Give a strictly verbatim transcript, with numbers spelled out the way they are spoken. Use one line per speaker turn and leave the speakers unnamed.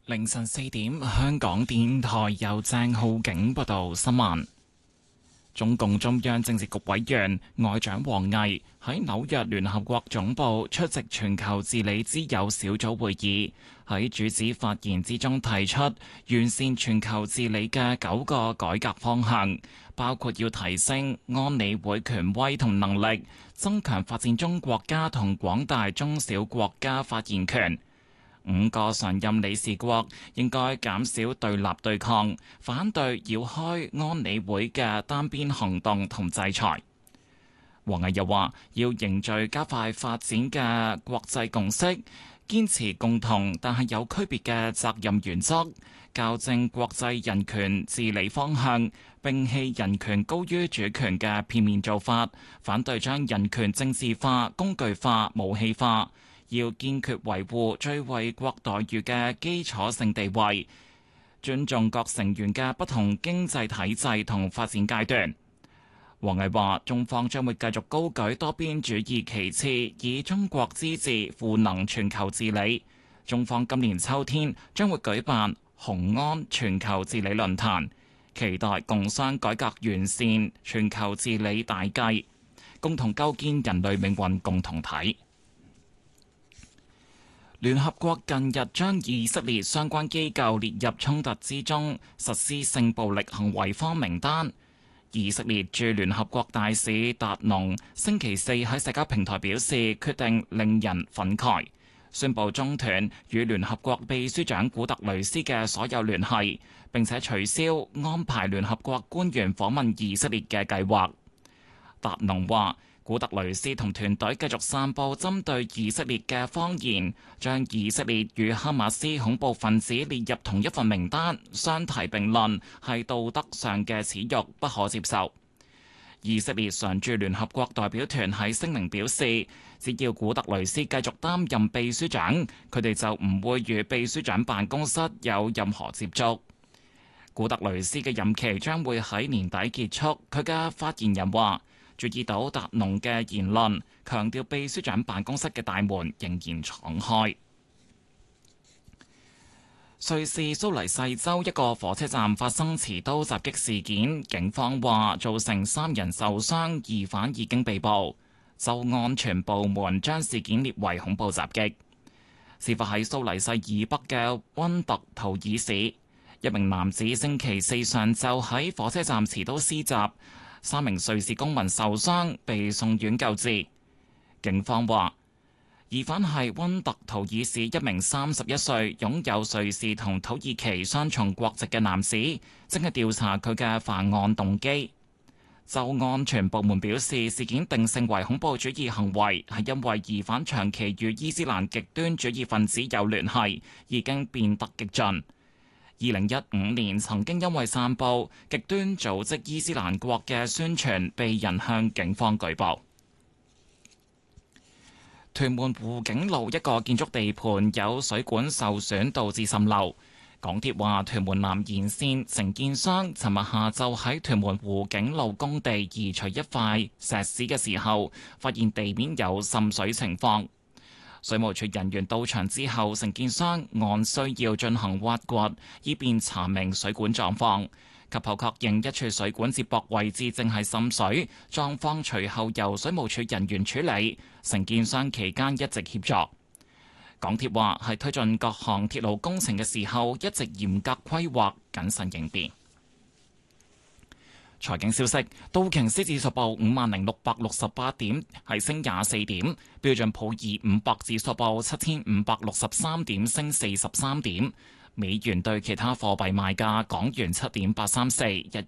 凌晨四點，香港電台由鄭浩景報道新聞。中共中央政治局委員外長王毅喺紐約聯合國總部出席全球治理之友小組會議，喺主旨發言之中提出完善全球治理嘅九個改革方向，包括要提升安理會權威同能力，增強發展中國家同廣大中小國家發言權。五個常任理事國應該減少對立對抗，反對繞開安理會嘅單邊行動同制裁。王毅又話，要凝聚加快發展嘅國際共識，堅持共同但係有區別嘅責任原則，校正國際人權治理方向，摒棄人權高於主權嘅片面做法，反對將人權政治化、工具化、武器化。要堅決維護最惠國待遇嘅基礎性地位，尊重各成員嘅不同經濟體制同發展階段。王毅話：中方將會繼續高舉多邊主義旗幟，以中國之治賦能全球治理。中方今年秋天將會舉辦雄安全球治理論壇，期待共商改革完善全球治理大計，共同構建人類命運共同體。聯合國近日將以色列相關機構列入衝突之中實施性暴力行為方名單。以色列駐聯合國大使達農星期四喺社交平台表示，決定令人憤慨，宣布中斷與聯合國秘書長古特雷斯嘅所有聯繫，並且取消安排聯合國官員訪問以色列嘅計劃。達農話，古特雷斯同團隊繼續散佈針對以色列嘅謊言，將以色列與哈馬斯恐怖分子列入同一份名單，相提並論，係道德上嘅恥辱，不可接受。以色列常駐聯合國代表團喺聲明表示，只要古特雷斯繼續擔任秘書長，佢哋就唔會與秘書長辦公室有任何接觸。古特雷斯嘅任期將會喺年底結束。佢嘅發言人話，注意到達農嘅言論，強調秘書長辦公室嘅大門仍然敞開。瑞士蘇黎世州一個火車站發生持刀襲擊事件，警方話造成三人受傷，疑犯已經被捕。州安全部門將事件列為恐怖襲擊。事發喺蘇黎世以北嘅溫特圖爾市，一名男子星期四上晝喺火車站持刀施襲。三名瑞士公民受傷，被送院救治。警方話，疑犯係溫特圖爾市一名三十一歲、擁有瑞士同土耳其雙重國籍嘅男子，正係調查佢嘅犯案動機。州安全部門表示，事件定性為恐怖主義行為，係因為疑犯長期與伊斯蘭極端主義分子有聯繫，已經變得激進。二零一五年曾經因為散佈極端組織伊斯蘭國嘅宣傳，被人向警方舉報。屯門湖景路一個建築地盤有水管受損，導致滲漏。港鐵話，屯門南延線承建商尋日下晝喺屯門湖景路工地移除一塊石屎嘅時候，發現地面有滲水情況。水務署人員到場之後，承建商按需要進行挖掘，以便查明水管狀況。及後確認一處水管接駁位置正係滲水，狀況隨後由水務署人員處理。承建商期間一直協助。港鐵話係推進各項鐵路工程嘅時候，一直嚴格規劃，謹慎應變。財經消息，道瓊斯指數報五萬零六百六十八點，係升廿四點；標準普爾五百指數報七千五百六十三點，升四十三點。美元對其他貨幣賣價：港元七點八三四，日